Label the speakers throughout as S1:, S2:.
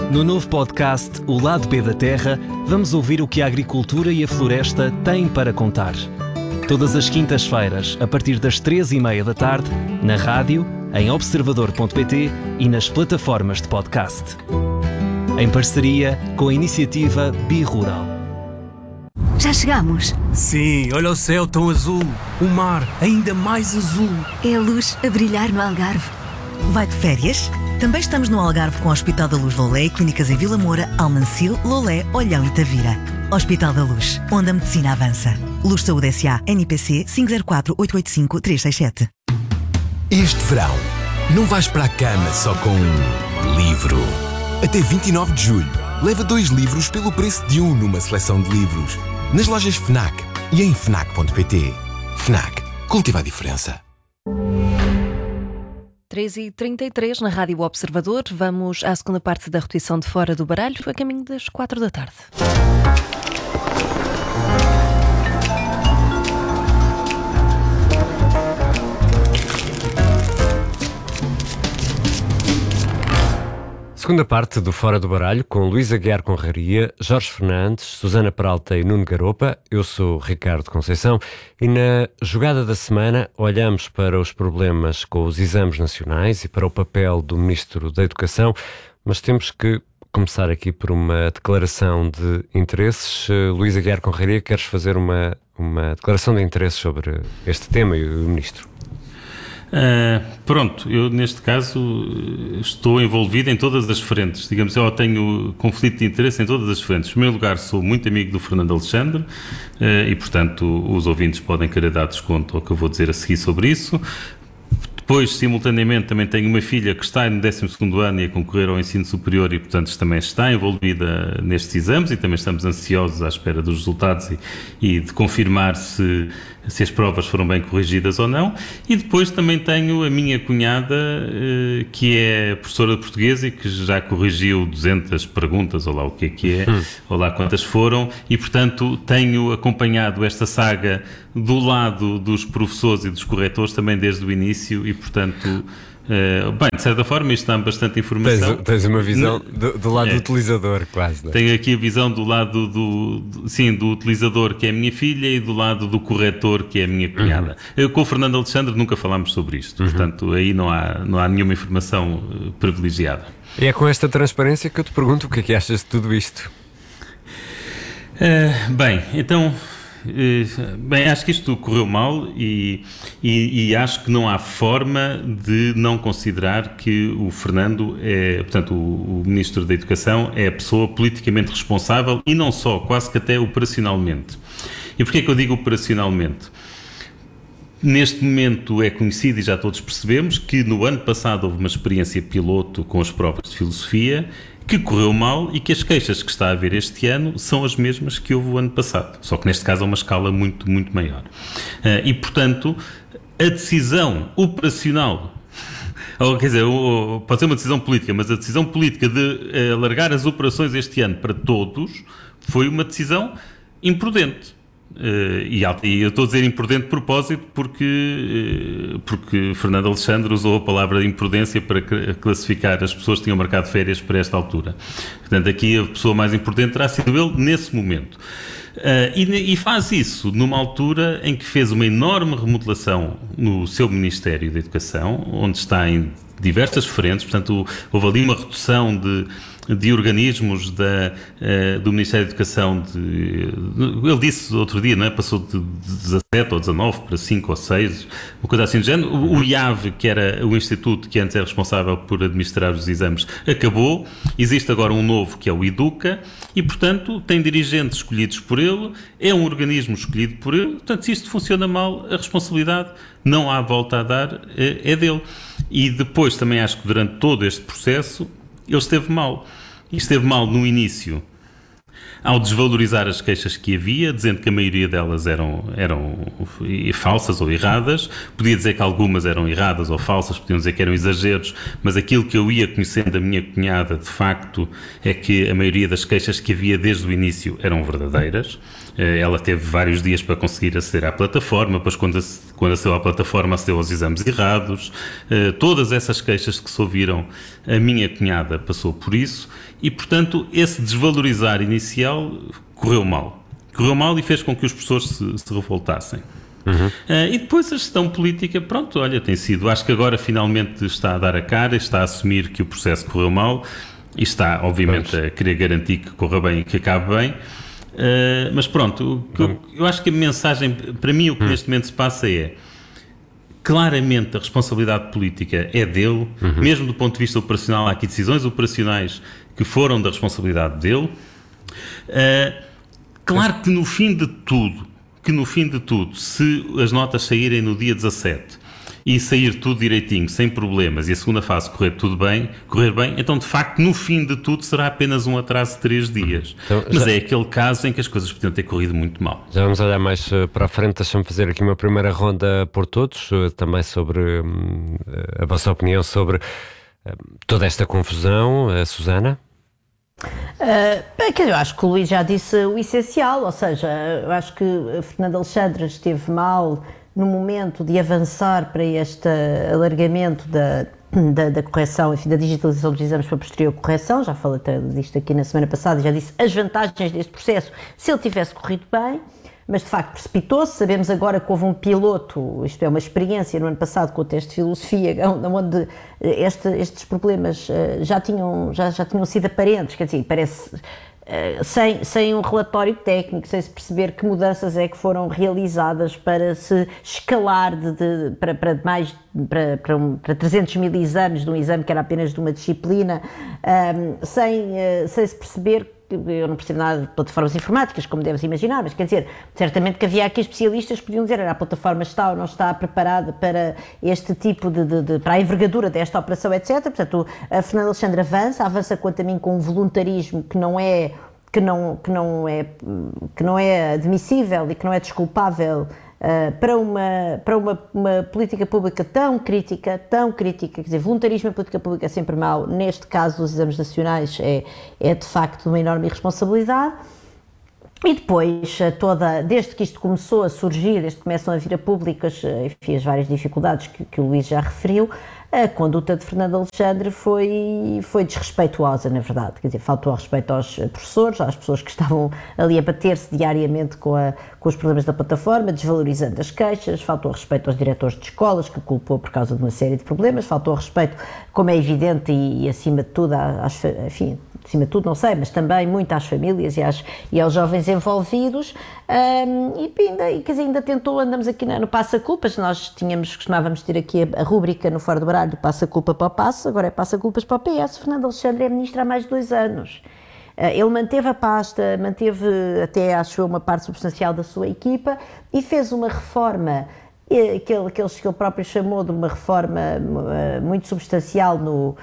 S1: No novo podcast O Lado B da Terra, vamos ouvir o que a agricultura e a floresta têm para contar. Todas as quintas-feiras, a partir das 15h30 da tarde, na rádio, em observador.pt e nas plataformas de podcast. Em parceria com a iniciativa Bi-Rural.
S2: Já chegamos.
S3: Sim, olha o céu tão azul. O mar ainda mais azul.
S2: É a luz a brilhar no Algarve.
S4: Vai de férias? Também estamos no Algarve com o Hospital da Luz Lolé e clínicas em Vila Moura, Almancil, Lolé, Olhão e Tavira. Hospital da Luz, onde a medicina avança. Luz Saúde S.A. NPC 504-885-367.
S5: Este verão, não vais para a cama só com um livro. Até 29 de julho, leva 2 livros pelo preço de um numa seleção de livros. Nas lojas FNAC e em FNAC.pt. FNAC. Cultiva a diferença.
S6: 3h33 na Rádio Observador. Vamos à segunda parte da rotação de Fora do Baralho, a caminho das 4 da tarde.
S7: Segunda parte do Fora do Baralho, com Luísa Aguiar Conraria, Jorge Fernandes, Susana Peralta e Nuno Garopa. Eu sou Ricardo Conceição e na jogada da semana olhamos para os problemas com os exames nacionais e para o papel do Ministro da Educação, mas temos que começar aqui por uma declaração de interesses. Luísa Aguiar Conraria, queres fazer uma declaração de interesses sobre este tema e o Ministro?
S8: Pronto, eu neste caso estou envolvido em todas as frentes, digamos, eu tenho conflito de interesse em todas as frentes. Em primeiro lugar, sou muito amigo do Fernando Alexandre e, portanto, os ouvintes podem querer dar desconto ao que eu vou dizer a seguir sobre isso. Depois, simultaneamente, também tenho uma filha que está no 12º ano e a concorrer ao ensino superior e, portanto, também está envolvida nestes exames e também estamos ansiosos à espera dos resultados e de confirmar se as provas foram bem corrigidas ou não. E depois também tenho a minha cunhada, que é professora de português e que já corrigiu 200 perguntas, ou lá o que é, ou lá quantas foram, e, portanto, tenho acompanhado esta saga do lado dos professores e dos corretores também desde o início e, portanto, bem, de certa forma isto dá-me bastante informação.
S7: Tens uma visão do lado do utilizador, quase. Não é?
S8: Tenho aqui a visão do lado do utilizador, que é a minha filha, e do lado do corretor, que é a minha cunhada. Eu com o Fernando Alexandre nunca falámos sobre isto, portanto aí não há nenhuma informação privilegiada.
S7: E é com esta transparência que eu te pergunto o que é que achas de tudo isto?
S8: Bem, então... Bem, acho que isto correu mal e acho que não há forma de não considerar que o Fernando portanto, o Ministro da Educação é a pessoa politicamente responsável e não só, quase que até operacionalmente. E porquê é que eu digo operacionalmente? Neste momento é conhecido e já todos percebemos que no ano passado houve uma experiência piloto com as provas de filosofia que correu mal e que as queixas que está a haver este ano são as mesmas que houve o ano passado, só que neste caso é uma escala muito, muito maior. E, portanto, a decisão operacional, ou quer dizer, pode ser uma decisão política, mas a decisão política de alargar as operações este ano para todos foi uma decisão imprudente. E eu estou a dizer imprudente de propósito porque Fernando Alexandre usou a palavra imprudência para classificar as pessoas que tinham marcado férias para esta altura. Portanto, aqui a pessoa mais importante terá sido ele nesse momento. E faz isso numa altura em que fez uma enorme remodelação no seu Ministério da Educação, onde está em diversas frentes, portanto houve ali uma redução de organismos do Ministério da Educação, ele disse outro dia, não é? Passou de 17 ou 19 para 5 ou 6, uma coisa assim do género. O IAV, que era o instituto que antes era responsável por administrar os exames, acabou, existe agora um novo que é o Educa e, portanto, tem dirigentes escolhidos por ele, é um organismo escolhido por ele, portanto, se isto funciona mal, a responsabilidade não há volta a dar, é dele. E depois também acho que durante todo este processo ele esteve mal. E esteve mal no início, ao desvalorizar as queixas que havia, dizendo que a maioria delas eram falsas ou erradas. Podia dizer que algumas eram erradas ou falsas, podiam dizer que eram exageros, mas aquilo que eu ia conhecendo da minha cunhada, de facto, é que a maioria das queixas que havia desde o início eram verdadeiras. Ela teve vários dias para conseguir aceder à plataforma, depois quando quando acedeu à plataforma, acedeu aos exames errados, todas essas queixas que se ouviram, a minha cunhada passou por isso e, portanto, esse desvalorizar inicial correu mal. Correu mal e fez com que os professores se revoltassem. E depois a gestão política, pronto, olha, tem sido, acho que agora finalmente está a dar a cara, está a assumir que o processo correu mal e está, obviamente, a querer garantir que corra bem e que acabe bem. Mas pronto, eu acho que a mensagem, para mim, o que neste momento se passa é, claramente a responsabilidade política é dele, mesmo do ponto de vista operacional, há aqui decisões operacionais que foram da responsabilidade dele. Claro que no fim de tudo, se as notas saírem no dia 17 e sair tudo direitinho, sem problemas, e a segunda fase correr bem, então de facto no fim de tudo será apenas um atraso de 3 dias. Então, mas é aquele caso em que as coisas podiam ter corrido muito mal.
S7: Já vamos olhar mais para a frente, deixa-me fazer aqui uma primeira ronda por todos, também sobre a vossa opinião sobre toda esta confusão. Susana?
S9: Eu acho que o Luís já disse o essencial, ou seja, eu acho que Fernando Alexandre esteve mal no momento de avançar para este alargamento da correção, enfim, da digitalização dos exames para posterior correção. Já falei até disto aqui na semana passada, já disse as vantagens deste processo se ele tivesse corrido bem, mas de facto precipitou-se. Sabemos agora que houve um piloto, isto é, uma experiência no ano passado com o teste de filosofia, onde estes problemas já tinham sido aparentes, quer dizer, parece... Sem um relatório técnico, sem se perceber que mudanças é que foram realizadas para se escalar para 300 mil exames de um exame que era apenas de uma disciplina, sem se perceber. Eu não percebo nada de plataformas informáticas, como deves imaginar, mas quer dizer, certamente que havia aqui especialistas que podiam dizer a plataforma está ou não está preparada para este tipo para a envergadura desta operação, etc. Portanto, a Fernando Alexandre avança quanto a mim com um voluntarismo que não é admissível e que não é desculpável para uma política pública tão crítica, quer dizer, voluntarismo em política pública é sempre mau, neste caso dos exames nacionais é de facto uma enorme irresponsabilidade. E depois, desde que isto começou a surgir, desde que começam a vir a públicas, enfim, as várias dificuldades que o Luís já referiu, a conduta de Fernando Alexandre foi desrespeituosa, na verdade. Quer dizer, faltou ao respeito aos professores, às pessoas que estavam ali a bater-se diariamente com os problemas da plataforma, desvalorizando as queixas, faltou ao respeito aos diretores de escolas, que culpou por causa de uma série de problemas, faltou ao respeito, como é evidente, e acima de tudo, enfim, acima de tudo, não sei, mas também muito às famílias e aos jovens envolvidos, ainda tentou, andamos aqui no Passa-Culpas, nós costumávamos ter aqui a rúbrica no Fora do Baralho do Passa-Culpa para o Passo, agora é Passa-Culpas para o PS. Fernando Alexandre é ministro há mais de 2 anos. Ele manteve a pasta, manteve até, acho eu, uma parte substancial da sua equipa e fez uma reforma que ele próprio chamou de uma reforma muito substancial no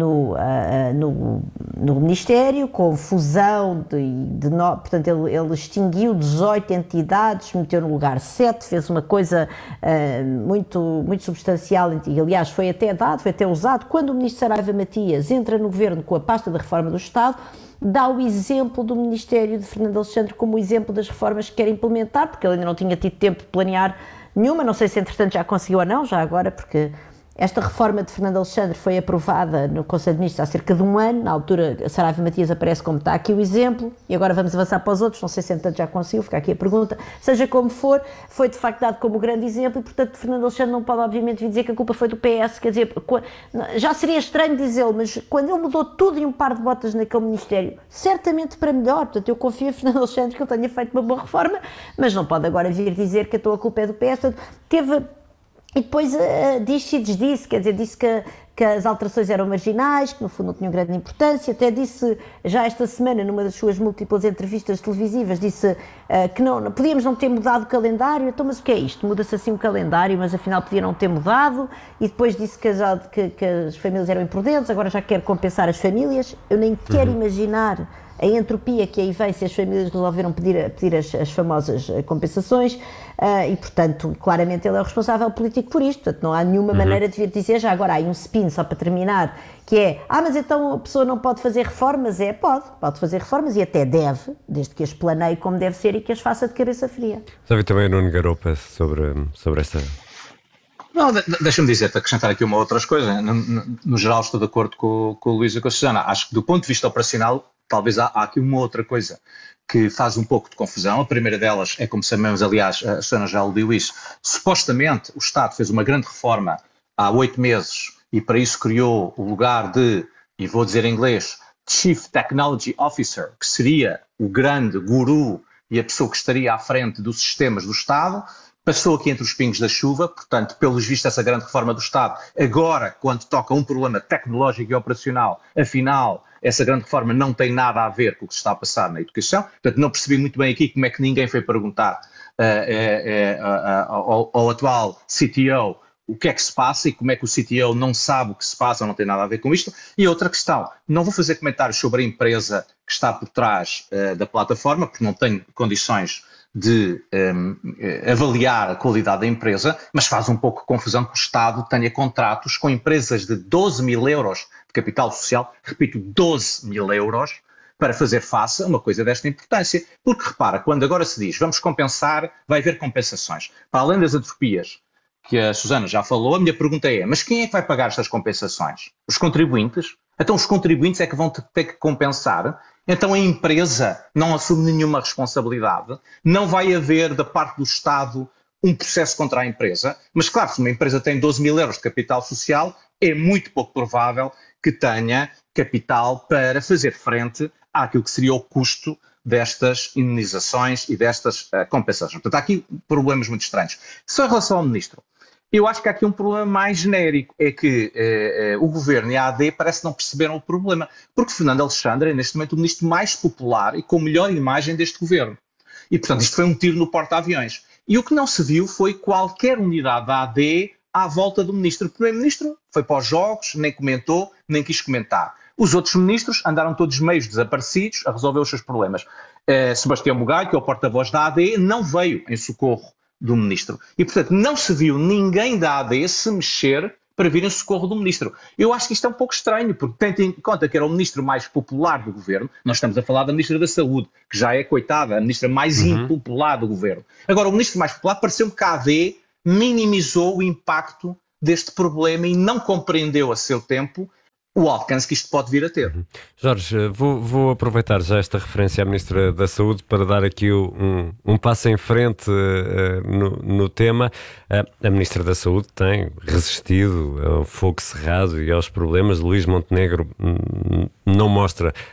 S9: Ministério, com fusão portanto ele extinguiu 18 entidades, meteu no lugar 7, fez uma coisa muito substancial, e aliás foi até usado, quando o ministro Saraiva Matias entra no governo com a pasta da reforma do Estado, dá o exemplo do Ministério de Fernando Alexandre como o exemplo das reformas que quer implementar, porque ele ainda não tinha tido tempo de planear nenhuma, não sei se entretanto já conseguiu ou não, já agora, porque esta reforma de Fernando Alexandre foi aprovada no Conselho de Ministros há cerca de 1 ano, na altura Saraiva Matias aparece como está aqui o exemplo, e agora vamos avançar para os outros, não sei se entretanto já conseguiu, fica aqui a pergunta, seja como for, foi de facto dado como grande exemplo e portanto Fernando Alexandre não pode obviamente vir dizer que a culpa foi do PS, quer dizer, já seria estranho dizê-lo, mas quando ele mudou tudo em um par de botas naquele Ministério, certamente para melhor, portanto eu confio em Fernando Alexandre que ele tenha feito uma boa reforma, mas não pode agora vir dizer que a culpa é do PS, portanto, e depois disse e desdisse, quer dizer, disse que as alterações eram marginais, que no fundo não tinham grande importância, até disse já esta semana, numa das suas múltiplas entrevistas televisivas, disse que podíamos não ter mudado o calendário, então mas o que é isto? Muda-se assim o calendário, mas afinal podia não ter mudado, e depois disse que as famílias eram imprudentes, agora já quer compensar as famílias, eu nem quero imaginar a entropia que aí vem se as famílias resolveram pedir as famosas compensações e, portanto, claramente ele é o responsável político por isto, portanto não há nenhuma maneira de vir dizer, já agora há aí um spin só para terminar, que é, mas então a pessoa não pode fazer reformas? Pode fazer reformas e até deve, desde que as planeie como deve ser e que as faça de cabeça fria.
S7: Já vi também o Nuno Garopa sobre esta
S10: Não, deixa-me dizer-te, acrescentar aqui uma outra coisa. No geral, estou de acordo com o Luís e com a Susana. Acho que do ponto de vista operacional, talvez há aqui uma outra coisa que faz um pouco de confusão. A primeira delas é, como sabemos, aliás, a Susana já aludiu isso, supostamente o Estado fez uma grande reforma há 8 meses e para isso criou o lugar de, e vou dizer em inglês, Chief Technology Officer, que seria o grande guru e a pessoa que estaria à frente dos sistemas do Estado. Passou aqui entre os pingos da chuva, portanto, pelos vistos, essa grande reforma do Estado, agora, quando toca um problema tecnológico e operacional, afinal, essa grande reforma não tem nada a ver com o que se está a passar na educação. Portanto, não percebi muito bem aqui como é que ninguém foi perguntar ao atual CTO o que é que se passa e como é que o CTO não sabe o que se passa ou não tem nada a ver com isto. E outra questão, não vou fazer comentários sobre a empresa que está por trás da plataforma, porque não tenho condições de avaliar a qualidade da empresa, mas faz um pouco de confusão que o Estado tenha contratos com empresas de 12 mil euros de capital social, repito, 12 mil euros, para fazer face a uma coisa desta importância. Porque repara, quando agora se diz vamos compensar, vai haver compensações. Para além das atrofias que a Susana já falou, a minha pergunta é, mas quem é que vai pagar estas compensações? Os contribuintes? Então os contribuintes é que vão ter que compensar? Então a empresa não assume nenhuma responsabilidade? Não vai haver da parte do Estado um processo contra a empresa? Mas claro, se uma empresa tem 12 mil euros de capital social, é muito pouco provável que tenha capital para fazer frente àquilo que seria o custo destas indenizações e destas compensações. Portanto, há aqui problemas muito estranhos. Só em relação ao Ministro, eu acho que há aqui um problema mais genérico, é que o Governo e a AD parece não perceberam o problema, porque Fernando Alexandre é neste momento o Ministro mais popular e com melhor imagem deste Governo. E, portanto, isto foi um tiro no porta-aviões. E o que não se viu foi qualquer unidade da AD à volta do Ministro. O Primeiro-Ministro foi para os jogos, nem comentou, nem quis comentar. Os outros ministros andaram todos meios desaparecidos a resolver os seus problemas. Sebastião Bugalho, que é o porta-voz da AD, não veio em socorro do Ministro. E, portanto, não se viu ninguém da AD se mexer para vir em socorro do Ministro. Eu acho que isto é um pouco estranho, porque tendo em conta que era o Ministro mais popular do Governo, nós estamos a falar da Ministra da Saúde, que já é, coitada, a Ministra mais impopular do Governo. Agora, o Ministro mais popular pareceu-me que a AD minimizou o impacto deste problema e não compreendeu a seu tempo o alcance que isto pode vir a ter.
S7: Jorge, vou aproveitar já esta referência à Ministra da Saúde para dar aqui um passo em frente no tema. A Ministra da Saúde tem resistido ao fogo cerrado e aos problemas. Luís Montenegro não mostra